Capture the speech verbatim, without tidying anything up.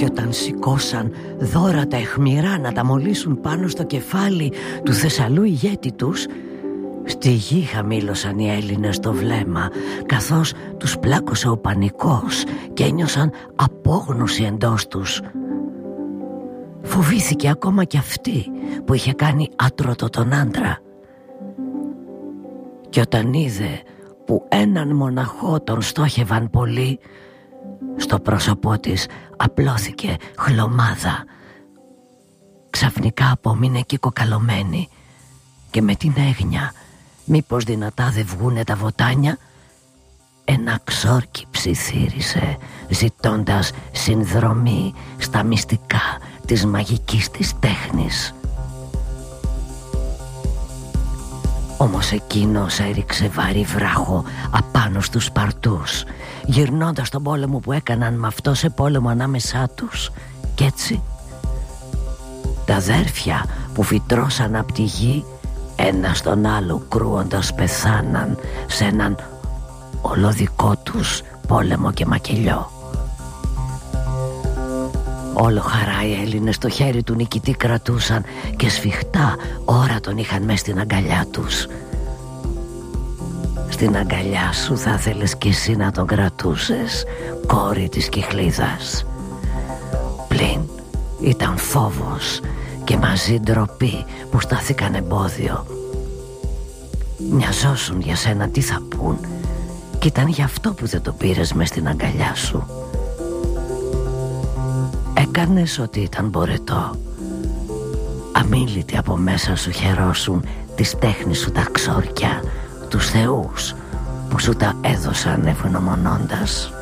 όταν σηκώσαν δώρα τα αιχμηρά να τα μολύσουν πάνω στο κεφάλι του Θεσσαλού ηγέτη τους, στη γη χαμήλωσαν οι Έλληνες το βλέμμα, καθώς τους πλάκωσε ο πανικός και ένιωσαν απόγνωση εντός τους. Φοβήθηκε ακόμα κι αυτή που είχε κάνει άτρωτο τον άντρα. Και όταν είδε που έναν μοναχό τον στόχευαν πολύ, στο πρόσωπό της απλώθηκε χλωμάδα. Ξαφνικά απόμεινε και κοκαλωμένη και με την έγνοια μήπως δυνατά δεν βγούνε τα βοτάνια, ένα ξόρκι ψιθύρισε ζητώντας συνδρομή στα μυστικά της μαγικής της τέχνης. Όμως εκείνος έριξε βαρύ βράχο απάνω στους Σπαρτούς, γυρνώντας τον πόλεμο που έκαναν με αυτό σε πόλεμο ανάμεσά τους. Κι έτσι τα αδέρφια που φυτρώσαν απ' τη γη, ένα στον άλλο κρούοντας πεθάναν σε έναν ολοδικό τους πόλεμο και μακελιό. Όλο χαρά οι Έλληνες το χέρι του νικητή κρατούσαν και σφιχτά ώρα τον είχαν μες στην αγκαλιά τους. Στην αγκαλιά σου θα θέλεις κι εσύ να τον κρατούσες, κόρη της Κυχλίδας. Πλην ήταν φόβος και μαζί ντροπή που στάθηκαν εμπόδιο. Μοιαζόσουν για σένα τι θα πούν, και ήταν γι' αυτό που δεν το πήρες μες στην αγκαλιά σου. Έκανες ότι ήταν μπορετό. Αμίλητοι από μέσα σου χαιρόσουν της τέχνης σου τα ξόρκια, τους θεούς που σου τα έδωσαν ευγνωμονώντας.